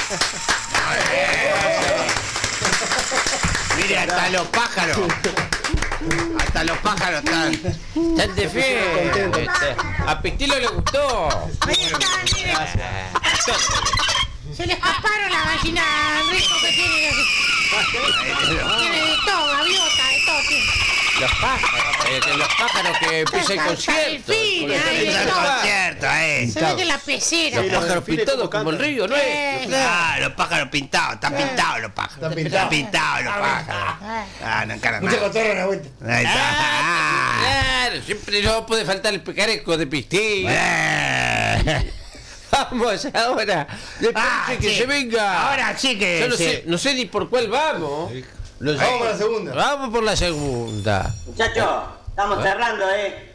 Mire, hasta los pájaros. Hasta los pájaros están de fiesta. A Pistilo le gustó. Ahí está, mire. Se le escaparon las gallinas Enrico que tiene. Tiene de todo, gaviota, de todo tiene. Los pájaros que empieza el concierto. Se mete la pecera. Los pájaros pintados como el río, ¿no es? Los pájaros pintados, están pintados los pájaros. Están pintados los pájaros. No encaran nada. Mucha cotorra en la vuelta. Ahí está. Claro, siempre no puede faltar el picaresco de Pistillo. Vamos ahora. Después que sí. se venga. Ahora sí que. Yo no sé ni por cuál vamos. Vamos por la segunda. Vamos por la segunda. Muchachos, estamos cerrando,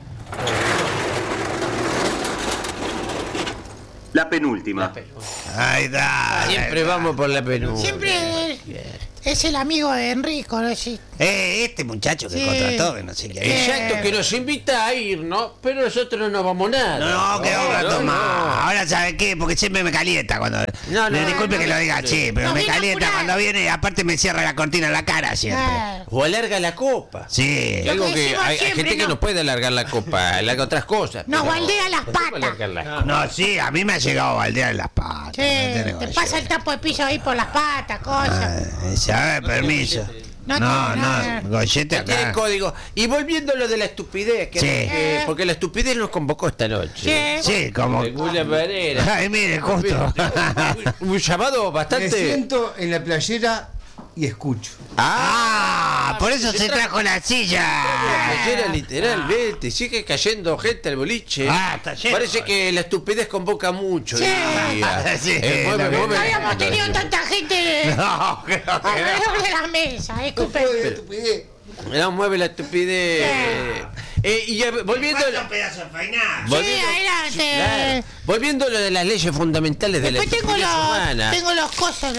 La penúltima. Ahí está. Siempre vamos por la penúltima. Siempre es el amigo de Enrico, ¿no? Sí. Este muchacho que Sí. contrató, que no sé qué. Exacto, que nos invita a ir, ¿no? Pero nosotros no nos vamos nada. No, que un rato más. Ahora, ¿sabe qué? Porque siempre me calienta cuando. Disculpe que lo diga, che, pero No, me viene calienta apurado. cuando viene y aparte me cierra la cortina en la cara siempre. O alarga la copa. Sí. Algo Lo que que decimos hay siempre, gente que no. no puede alargar la copa, alarga otras cosas. Nos pero baldea las no podemos patas. alargar la copa. No, sí, a mí me ha llegado a baldear en las patas. Sí, no tiene te gollete. pasa el tapo de piso ahí por las patas, cosas. A ver, permiso. No, gollete No tiene acá. código. Y volviendo a lo de la estupidez, que Sí. porque la estupidez nos convocó esta noche. Sí, como. De alguna manera. Ay, mire, justo. Un llamado Me bastante. siento en la playera y escucho. Por eso se trajo la silla. Ayer literalmente sigue cayendo gente al boliche. Está lleno. Parece que la estupidez convoca mucho. Sí. Sí, Mueve. No habíamos tenido tanta gente No, creo que no. alrededor de la mesa, disculpe. No mueve la estupidez. Y ya, volviendo. pedazo de fainá. Sí, adelante. Claro. Volviendo a lo de las leyes fundamentales de la Después estupidez humana. tengo los cosas.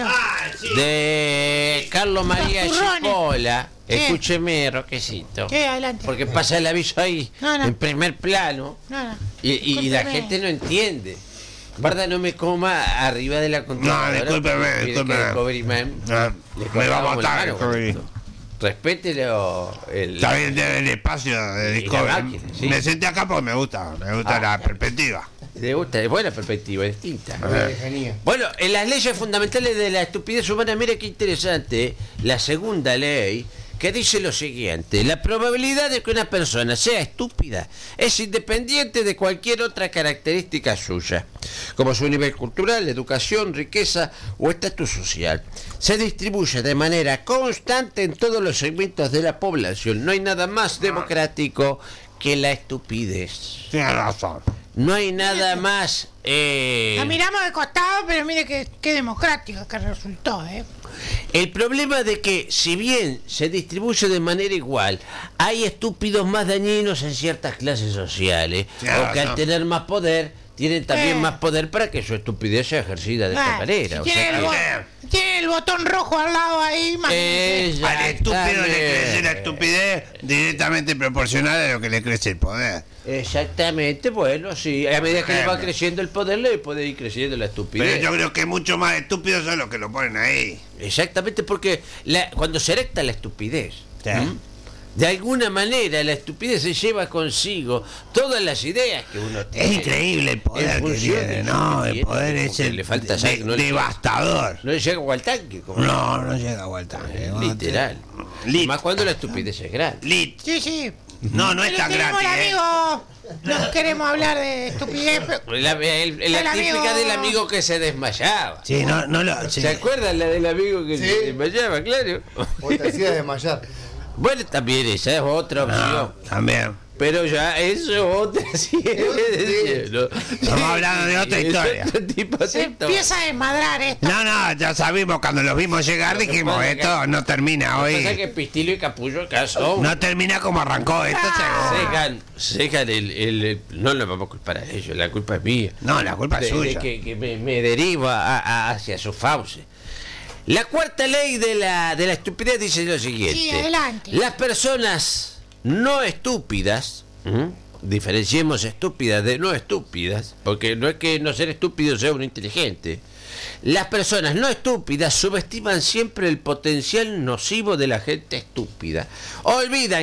De Carlos María Los turrones. Chipola. ¿Qué? Escúcheme, Roquecito. Sí, adelante. Porque pasa el aviso ahí, No. en primer plano, No. y la Discúlpeme. gente no entiende. Guarda, no me coma arriba de la controladora. discúlpeme, Mire que discúlpeme. el Coveryman le Me va a cortamos la botar mano el con Covery. esto. Respételo. Está bien el espacio de Y la Discovery. máquina, sí. Me senté acá porque me gusta la perspectiva. Le gusta, es buena perspectiva, distinta. Bueno, en las leyes fundamentales de la estupidez humana, mira qué interesante, la segunda ley, que dice lo siguiente: la probabilidad de que una persona sea estúpida es independiente de cualquier otra característica suya, como su nivel cultural, educación, riqueza o estatus social. Se distribuye de manera constante en todos los segmentos de la población. No hay nada más democrático que la estupidez. Tienes razón. No hay nada más. La miramos de costado, pero mire qué democrático que resultó, El problema de que, si bien se distribuye de manera igual, hay estúpidos más dañinos en ciertas clases sociales, o que al tener más poder, tienen también más poder para que su estupidez sea ejercida de esta manera. Si tiene el botón rojo al lado ahí, Al estúpido le crece la estupidez directamente proporcional a lo que le crece el poder. Exactamente, bueno, sí. A medida que le va creciendo el poder, le puede ir creciendo la estupidez. Pero yo creo que mucho más estúpidos son los que lo ponen ahí. Exactamente, porque cuando se erecta la estupidez, de alguna manera la estupidez se lleva consigo todas las ideas que uno tiene. Es increíble el poder que tiene, ¿no? El poder es le falta sangre, no devastador. No le llega al tanque. No llega al tanque. Literal. Más cuando la estupidez es grande. Sí. No es tan grande. Amigo, no queremos hablar de estupidez. La típica del amigo que se desmayaba. Sí, ¿Se acuerdan la del amigo que se desmayaba? Claro. O te hacía desmayar. Bueno, también esa es otra opción. También. Pero ya eso es otra. Estamos hablando de otra historia. Se empieza a desmadrar esto. No, ya sabimos cuando los vimos llegar, dijimos, esto no termina Lo que hoy. pasa es que Pistilo y Capullo acá son. No termina como arrancó esto, seguro. Cegan no lo vamos a culpar a ellos, la culpa es mía. No, la culpa es suya. Que me deriva hacia su fauce. La cuarta ley de la estupidez dice lo siguiente. Sí, adelante. Las personas no estúpidas diferenciemos estúpidas de no estúpidas, porque no es que no ser estúpido sea uno inteligente. Las personas no estúpidas subestiman siempre el potencial nocivo de la gente estúpida. Olvidan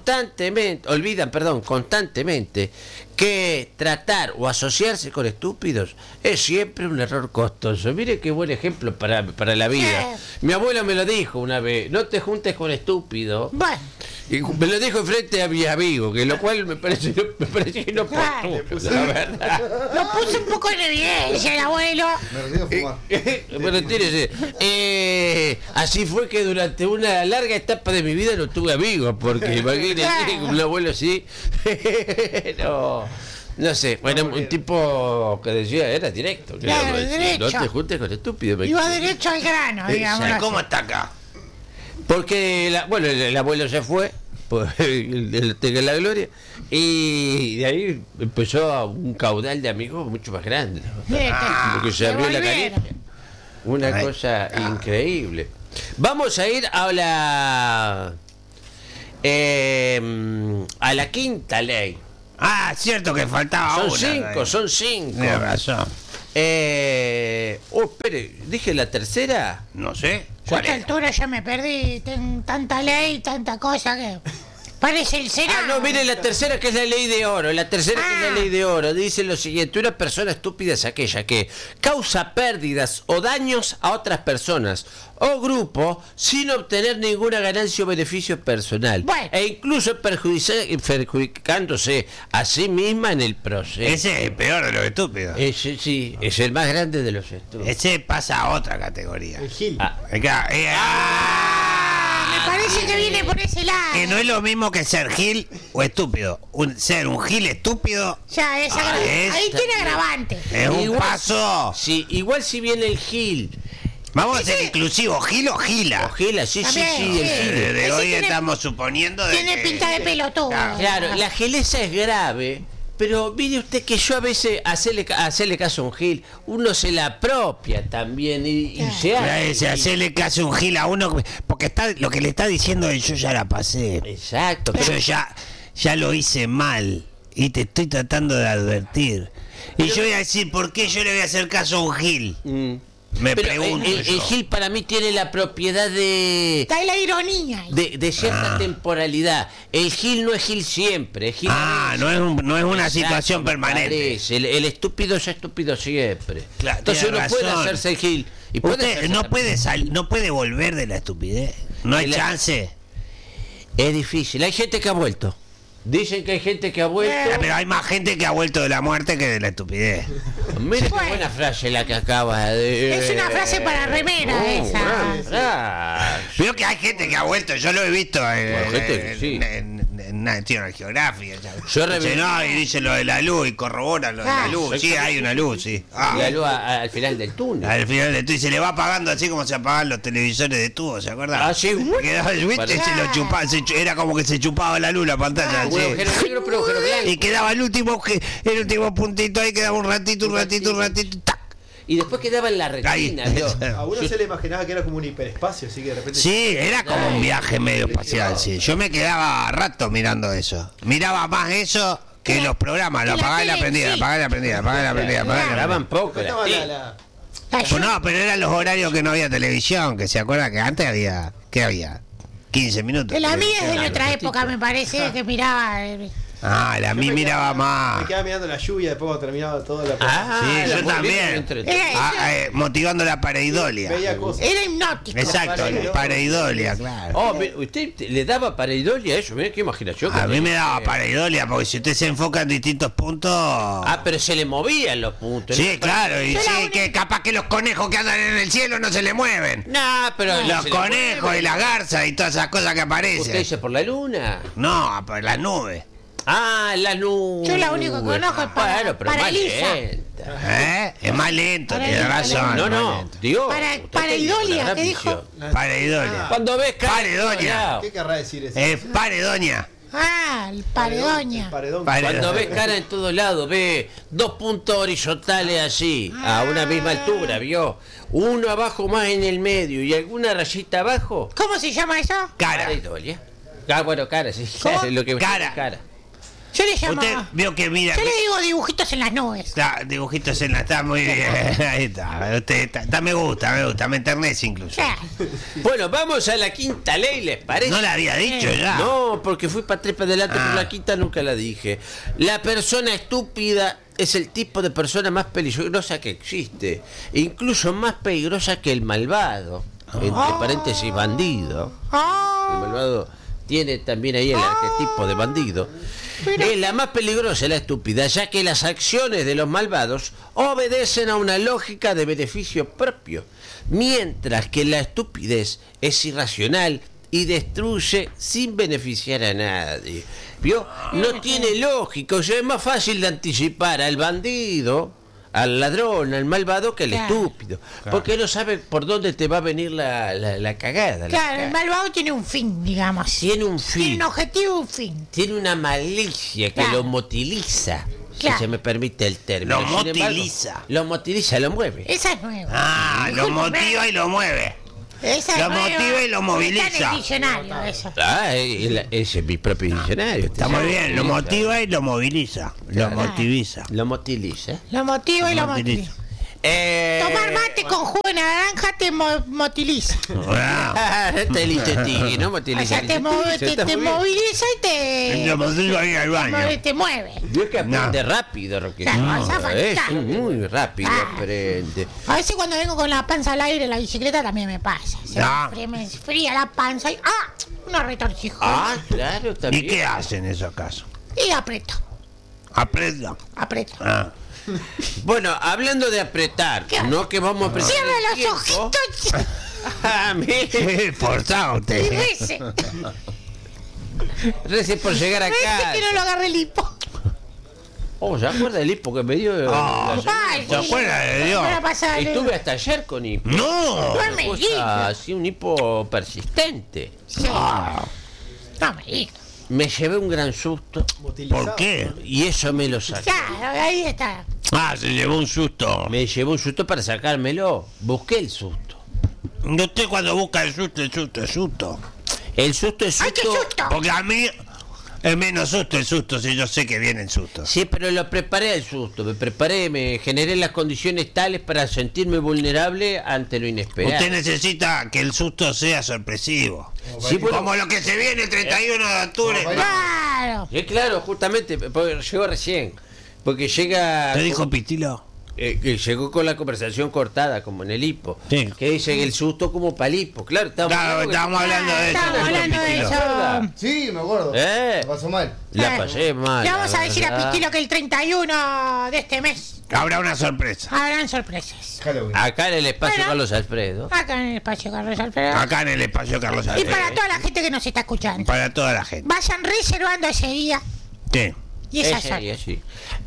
constantemente que tratar o asociarse con estúpidos es siempre un error costoso. Mire qué buen ejemplo para la vida. Mi abuela me lo dijo una vez: no te juntes con estúpidos. Bueno. Y me lo dijo enfrente a mis amigos, que lo cual me parece inoportuno, la verdad. Lo puse un poco en evidencia el abuelo. Me olvidó fumar. Bueno, tírese. Así fue que durante una larga etapa de mi vida no tuve amigos, porque imagínense, un abuelo así. No sé, bueno, un tipo que decía, era directo. Claro, no te juntes con estúpidos. Iba derecho al grano, digamos. ¿Cómo está acá? Porque, el abuelo se fue, él tenga la gloria, y de ahí empezó un caudal de amigos mucho más grande. Porque se abrió la canilla. Una cosa increíble. Vamos a ir a la quinta ley. Ah, cierto que faltaba Son cinco. Tienes razón. Espere, ¿dije la tercera? No sé. Yo a esta altura ya me perdí. Tengo tanta ley, tanta cosa que parece el Senado. No, mire, la tercera, que es la ley de oro. La tercera, que es la ley de oro, dice lo siguiente: una persona estúpida es aquella que causa pérdidas o daños a otras personas o grupo sin obtener ninguna ganancia o beneficio personal, e incluso perjudicándose a sí misma en el proceso. Ese es el peor de los estúpidos. Ese sí, es el más grande de los estúpidos. Ese pasa a otra categoría. El Gil. Me parece que viene por ese lado. Que no es lo mismo que ser gil o estúpido. Ser un gil estúpido. Ya, es ahí tiene agravante. Es un paso. Sí, igual si viene el Gil. Vamos a ser inclusivos, Gil o Gila. O Gila, sí, También, el Gil. De hoy tiene- estamos suponiendo de Tiene que- pinta de pelotudo. Claro, la gileza es grave, pero mire usted que yo a veces, hacerle caso a un Gil, uno se la apropia también y se hace. Hacerle caso a un Gil a uno, porque lo que le está diciendo es: yo ya la pasé. Exacto, pero Yo ya lo hice mal y te estoy tratando de advertir. Y yo voy a decir: ¿por qué yo le voy a hacer caso a un Gil? Me pero pregunto. el Gil para mí tiene la propiedad de Está ahí la ironía. de cierta temporalidad. El Gil no es Gil siempre. El Gil No es una Exacto, situación me permanente. parece. El estúpido es estúpido siempre. Claro, Entonces tiene uno puede razón. hacerse el Gil. Y puede Usted hacerse no también. puede volver de la estupidez. No hay chance. Es difícil. Hay gente que ha vuelto. Dicen que hay gente que ha vuelto. Pero hay más gente que ha vuelto de la muerte que de la estupidez. Mira qué Bueno. buena frase la que acaba de... Es una frase para remera esa. gran frase. Veo que hay gente que ha vuelto, yo lo he visto Bueno, gente que sí. en National Geographic. Yo Dice, no, y dice lo de la luz y corrobora lo de la luz. Sí, hay una luz, sí. La luz al final del túnel. Al final de todo, y se le va apagando así como se apagan los televisores de tubo, ¿se acuerdan? Ah, sí. Quedaba, ¿viste? Se lo chupaba, era como que se chupaba la luz la pantalla. Un así. agujero negro, pero agujero blanco. Y quedaba el último puntito ahí, quedaba un ratito, ¡tac! Y después quedaba en la retina. Ahí. ¿vio? A uno se le imaginaba que era como un hiperespacio, así que de repente. Sí, era como un viaje medio espacial, sí. Yo me quedaba rato mirando eso. Miraba más eso que los programas. Lo apagaba y la prendía, sí. apagaba y la prendía, apagaba y la prendía, apagaba y la prendía. Graban poco. Estaba las la- Pues no, pero eran los horarios que no había televisión, que se acuerdan que antes había, ¿qué había? 15 minutos. La mía es de Claro, nuestra ratito. época, me parece, que miraba. La mí miraba Me más. quedaba mirando la lluvia después cuando terminaba toda la. Sí, yo también. Motivando la pareidolia. Veía cosas. Era hipnótico. Exacto, la pareidolia, claro. Oh, ¿usted le daba pareidolia a eso? Mira qué imaginación. A que mí me tiene. daba pareidolia, porque si usted se enfoca en distintos puntos... Pero se le movían los puntos. Sí, claro, y Yo la sí, única- que capaz que los conejos que andan en el cielo no se le mueven. No, pero... Los se le conejos mueven. y las garzas y todas esas cosas que ¿Usted aparecen. dice por la luna? No, por las nubes. La luna. Yo la única que conozco es para- Bueno, pero para más Elisa. lenta. Es más lento, Para tiene el- razón. No, es más no, lento. Dios. Pareidolia, ¿qué dijo? Pareidolia. Cuando ves cara... Pareidolia. ¿Qué querrá decir eso? Paredoña. El paredoña. Paredón. Cuando ves cara en todos lados, ve 2 puntos horizontales así, a una misma altura, ¿vio? Uno abajo más en el medio y alguna rayita abajo. ¿Cómo se llama eso? Cara. Pareidolia. Bueno, cara, sí. ¿Cómo? Lo que Cara. cara. Yo le llamo. Usted vio que mira. Yo le digo dibujitos en las nubes. Dibujitos en la. Está muy bien. Ahí está. Usted me gusta. Me enternece incluso. Bueno, vamos a la quinta ley, ¿les parece? No la había dicho ya. No, porque fui para atrás para adelante, pero la quinta nunca la dije. La persona estúpida es el tipo de persona más peligrosa que existe. Incluso más peligrosa que el malvado. Entre paréntesis, bandido. El malvado tiene también ahí el arquetipo de bandido. Es la más peligrosa, la estúpida, ya que las acciones de los malvados obedecen a una lógica de beneficio propio, mientras que la estupidez es irracional y destruye sin beneficiar a nadie. ¿Vio? No tiene lógica, o sea, es más fácil de anticipar al bandido, al ladrón, al malvado que al estúpido, porque no sabe por dónde te va a venir la cagada. Claro, el malvado tiene un fin, digamos. Tiene un fin. Tiene un objetivo y un fin. Tiene una malicia que lo motiliza. Claro. Si se me permite el término. Lo motiliza. Lo motiliza, lo mueve. Esa es nueva. Lo motiva y lo mueve. Esa Lo motiva y lo moviliza. Está en el diccionario eso. Ese es mi propio diccionario. Está muy bien. Lo motiva y lo moviliza. Lo motiviza. Lo motiliza. Lo motiva y lo moviliza. Tomar mate con jugo de naranja te motiliza. Te listetique, ¿no? O sea, te moviliza y Lo motiva y al baño. te mueve. Dios que aprende rápido, Roque. Muy rápido aprende. A veces cuando vengo con la panza al aire en la bicicleta también me pasa. Me enfría la panza y una retorcijona. Claro, también. ¿Y qué hacen en esos casos? Y aprieto. ¿Aprieto? Bueno, hablando de apretar, ¿no? Que vamos a apretar. Cierra los ojitos. Mire. Forzado Y usted. rece. Recién por llegar acá. Rece que no lo agarre el hipo. ¿Se acuerda del hipo que me dio? ¿Se acuerda de Dios? Estuve hasta ayer con hipo. ¡No! No me digas. Así un hipo persistente. Sí. No me digas. Me llevé un gran susto. ¿Por qué? Y eso me lo saqué. Claro, ahí está. Se llevó un susto. Me llevó un susto para sacármelo. Busqué el susto. Usted cuando busca el susto. El susto es susto. ¡Ay, qué susto! Porque a mí es menos susto el susto si yo sé que viene el susto. Sí, pero lo preparé el susto. Me generé las condiciones tales para sentirme vulnerable ante lo inesperado. Usted necesita que el susto sea sorpresivo. Sí, bueno, como lo que se viene el 31 de octubre. Claro. Sí, claro, justamente, porque llegó recién. Porque llega... ¿Te dijo Pitilo? Llegó con la conversación cortada, como en el hipo. Sí. Que dice que el susto como palipo. Claro, estábamos hablando de eso. Estamos hablando de eso. Sí, me acuerdo. Me pasó mal. La pasé mal. Le vamos a la decir a verdad. Pitilo que el 31 de este mes Habrá una sorpresa. habrán sorpresas. Halloween. Acá en el espacio Bueno. Carlos Alfredo. Acá en el espacio Carlos Alfredo. Acá en el espacio Carlos Y Alfredo. para toda la gente que nos está escuchando. Para toda la gente. Vayan reservando ese día Sí. y esa Ese zona. día, sí.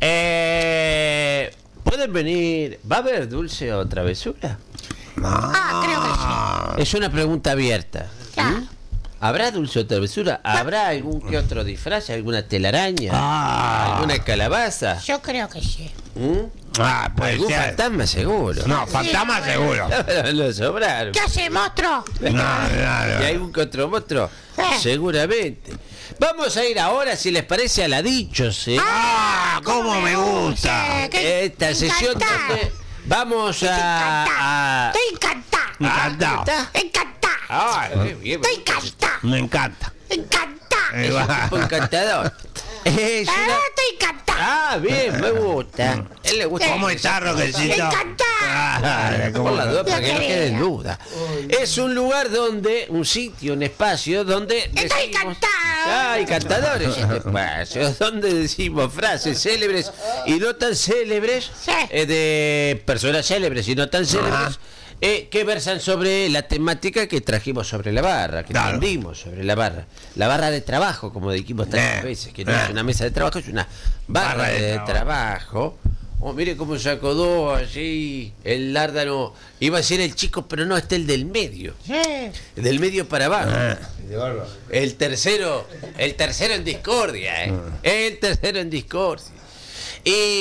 ¿Pueden venir? ¿Va a haber dulce o travesura? Creo que sí. Es una pregunta abierta. Claro. ¿Habrá dulce o travesura? ¿Habrá algún que otro disfraz? ¿Alguna telaraña? ¿Alguna calabaza? Yo creo que sí. Puede ¿Algún ser. fantasma seguro? No, fantasma seguro. Lo sobraron. ¿Qué hace, monstruo? ¿Y algún que otro monstruo? Seguramente. Vamos a ir ahora, si les parece, a la dichos, ¿eh? ¡Cómo me gusta! Esta sesión donde vamos a... Estoy encantada. Encantado. Encantada. Qué bien. Estoy encantada. Me encanta. Encantada. Tipo encantador. Es una- Estoy encantada. Bien, me gusta. Él le gusta. ¿Cómo está, Roquecito? Encantada. Por la duda, para que no Yo quede en quería. duda. Es un lugar donde, un sitio, un espacio donde Estoy encantada. encantadores este espacio, donde decimos frases célebres y no tan célebres, Sí. de personas célebres y no tan célebres, que versan sobre la temática que trajimos sobre la barra, que Claro. tendimos sobre la barra de trabajo, como dijimos tantas veces, que no es una mesa de trabajo, es una barra de trabajo. Mire cómo se acodó allí el lárdano. Iba a ser el chico, pero no, está el del medio. Sí. Del medio para abajo. De barba. El tercero en discordia, ¿eh? El tercero en discordia.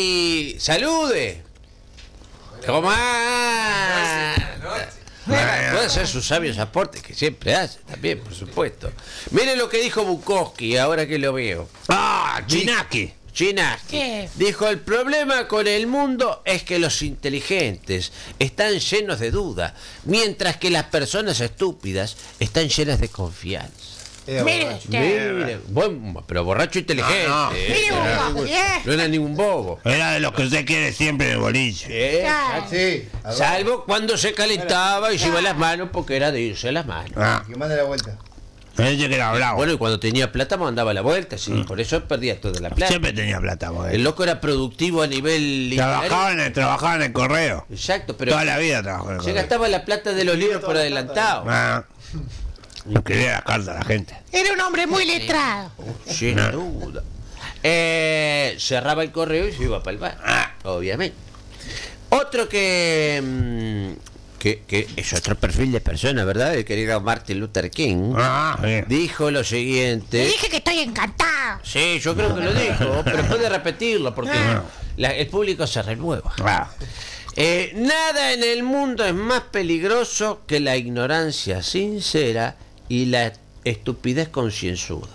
Y salude. ¿Cómo va? puede hacer sus sabios aportes, que siempre hace también, por supuesto. Mire lo que dijo Bukowski, ahora que lo veo. Chinaki. ¿Qué? Dijo: el problema con el mundo es que los inteligentes están llenos de duda, mientras que las personas estúpidas están llenas de confianza. Mire usted. Mire, pero borracho inteligente. Mire Bukowski, No era ningún bobo. Era de los que usted quiere siempre en el boliche. Claro. Sí. Salvo cuando se calentaba y se iba las manos, porque era de irse las manos. Que manda la vuelta. Ese que era bravo. Bueno, y cuando tenía plata mandaba la vuelta, sí. Por eso perdía toda la plata. Siempre tenía plata, vos. El loco era productivo a nivel literario. Trabajaba en el correo. Exacto, pero Toda la vida trabajó en el se correo. gastaba la plata de los libros por adelantado. Escribía las cartas a la gente. Era un hombre muy letrado. Sin duda. Cerraba el correo y se iba para el bar. Obviamente. Otro que es otro perfil de persona, ¿verdad? El querido Martin Luther King Sí. dijo lo Le siguiente. dije que estoy encantado. Sí, yo creo que lo dijo, pero puede repetirlo porque el público se renueva. Nada en el mundo es más peligroso que la ignorancia sincera y la estupidez concienzuda.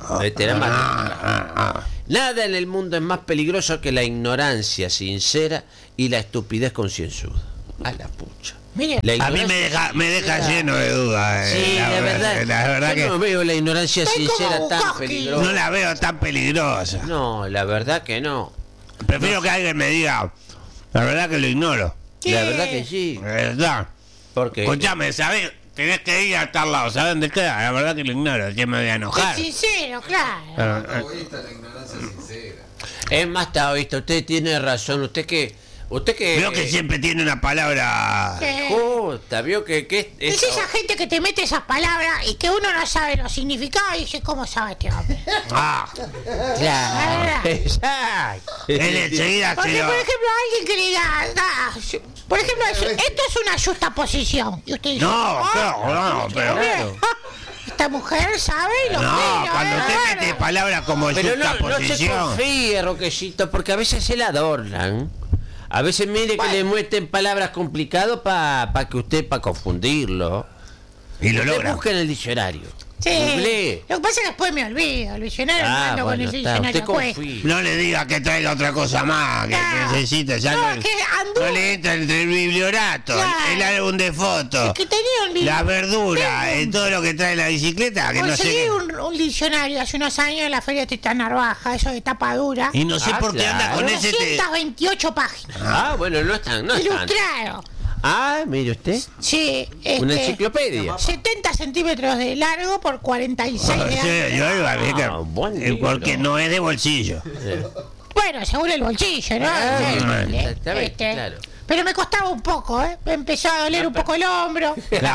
Nada en el mundo es más peligroso que la ignorancia sincera y la estupidez concienzuda. A la pucha. Mire, La A mí me deja lleno de dudas. Sí, la verdad que yo no veo la ignorancia Estoy como sincera tan Bukowski. peligrosa. no la veo tan peligrosa. No, la verdad que no. Prefiero que alguien me diga, la verdad que lo ignoro. La verdad que sí. La verdad. Porque Escuchame, ¿sabes? Tenés que ir a tal lado, ¿sabes dónde queda? La verdad que lo ignoro, que me voy a enojar. es sincero, claro. es más taoísta, usted tiene razón. Usted que Veo que siempre tiene una palabra. justa, vio que Es esa gente que te mete esas palabras y que uno no sabe los significados y dice, ¿cómo sabe este hombre? Claro, exacto. Él enseguida Porque, se lo... por ejemplo, alguien que le diga, por ejemplo, esto es una justa posición. Y usted dice, No, no, pero... esta mujer sabe lo que No, es, cuando usted mete palabras como Pero no se justaposición... confíe, Roquecito, porque a veces se la adornan. A veces mire que le muestren palabras complicadas para que usted, para confundirlo. Y lo Usted logra. busca en el diccionario. Sí. Googlee. Lo que pasa es que después me olvido. El diccionario ando con el Usted diccionario pues. confía. No le diga que traiga otra cosa más, que Claro. necesita. Ya No, no, que anduvo- no le entra entre el bibliorato, Claro. el álbum de fotos, Es que tenía un las verduras, todo lo que trae la bicicleta, que no sé conseguí qué. un diccionario hace unos años en la feria de Tita Narvaja, eso de tapa dura. Y no sé por qué anda claro. con ese... 228 páginas. Bueno, no están. Ilustrado. Mire usted. Sí. Una enciclopedia. 70 centímetros de largo por 46 de Sí, ancho. yo iba a ver que... buen libro. porque no es de bolsillo. Bueno, según el bolsillo, ¿no? Exactamente, claro. Pero me costaba un poco, ¿eh? Me empezó a doler un poco el hombro.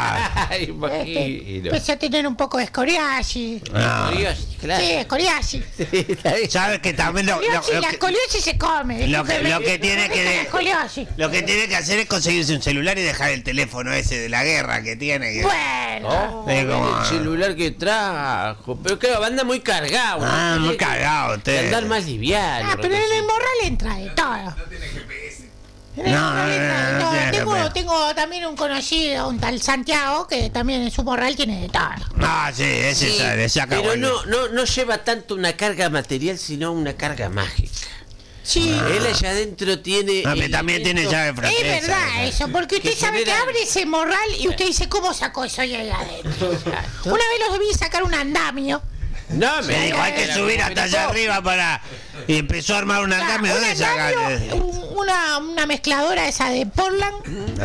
Imagino. Empecé a tener un poco de escoriasis. Dios, claro. Sí, escoriasis. ¿Sabes que también La escoliosis se come. lo que discúlpeme. tiene que- La escoliosis. lo que tiene que hacer es conseguirse un celular y dejar el teléfono ese de la guerra que tiene. Que... Bueno. Es como- El celular que trajo. Pero claro, anda muy cargado. ¿no? muy Tiene que cagado usted. andar más liviano. Pero en el morral entra de todo. En el morral entra de todo. tiene GPS. Tengo también un conocido, un tal Santiago, que también en su morral tiene de todo. Sí, ese Sí, le saca pero bueno. no lleva tanto una carga material, sino una carga mágica. Sí. Él allá adentro tiene. Pero también tiene elementos- llave Es francesa. verdad eso, porque usted Que sabe que genera- abre ese morral y usted dice, ¿cómo sacó eso ahí adentro? Una vez los vi sacar un andamio. No, Me dijo, hay que subir hasta allá arriba para... Y empezó a armar un andamio. Un ¿Dónde saca? andamio, una mezcladora esa de Portland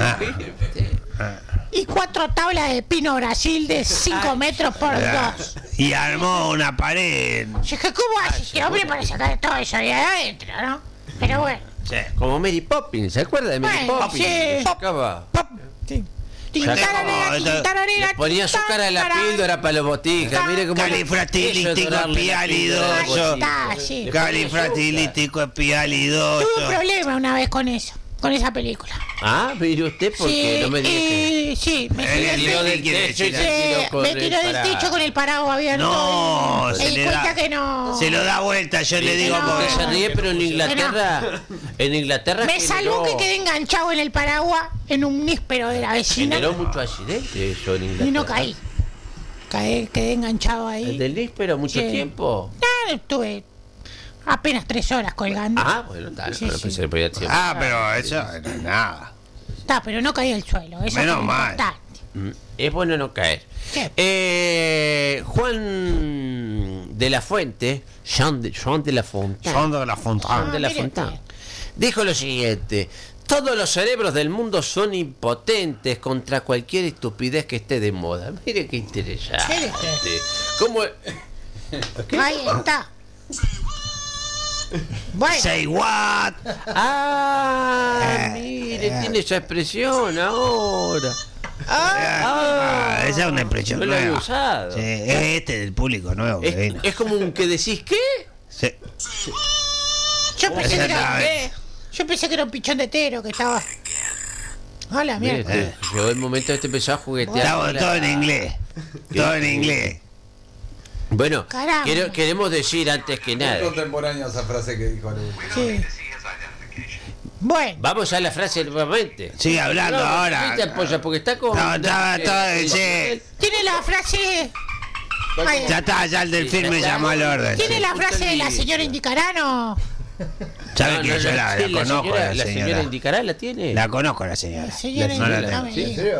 y 4 tablas de pino Brasil de 5 metros por 2. Y armó una pared. Yo dije, ¿cómo hace este hombre para sacar todo eso ahí adentro, no? Pero bueno. Como Mary Poppins, ¿se acuerda de Mary Bueno, Poppins? sí. Que sacaba- Sí. Le ponía azúcar a la píldora para los boticas. Mire cómo. Califragilístico espialidoso. Ahí está, sí. Califragilístico espialidoso. Tuve un problema una vez con eso. con esa película. Ah, mire usted, porque no me dije. Sí, me tiró del techo y me tiró del techo con el paraguas abierto. No, me di cuenta que no. Se lo da vuelta, yo le digo porque porque se ríe, pero en Inglaterra me salvó que quedé enganchado en el paraguas en un níspero de la vecina. Generó mucho accidente eso en Inglaterra. Y no caí. Quedé enganchado ahí. ¿El del níspero mucho tiempo? No, estuve apenas 3 horas colgando. Ah, bueno, está. Sí, No, sí. pensé que podía ser. pero eso no es nada. Está, pero no caí al suelo. Eso Menos es mal. importante. Es bueno no caer. Juan de la Fuente, Jean de la Fontana. Son de la Fontana. Juan de la mire Fontana. usted. Dijo lo siguiente: todos los cerebros del mundo son impotentes contra cualquier estupidez que esté de moda. Mire qué interesante. Mire usted. ¿Cómo? Ahí está. Bueno, Say what? Mire, tiene esa expresión ahora. Esa es una expresión No la había nueva. usado. Sí, es este del público nuevo que vino. Es como un que decís qué. Sí. yo pensé que era, Exactamente. yo pensé que era un pichón de tero que estaba. Hola, Mire, mierda. llegó el momento de este empezó a juguetear. Estamos con la- todo en inglés. Todo en inglés. Bueno, Caramba. queremos decir antes que nada. Contemporáneo esa frase que dijo Luz. Sí. Bueno, Vamos a la frase nuevamente. Sigue hablando No, ahora. ¿viste, Polla? Porque está con. No, sí. tiene la frase. Ay, Ya está, ya el del filme llamó al orden. ¿Tiene sí. la frase de la señora Indicarano? ¿Sabe que yo la sí, conozco a la señora señora? indicará, ¿la tiene? La conozco a la señora. Señora No la Indicarano. tengo. ¿En serio?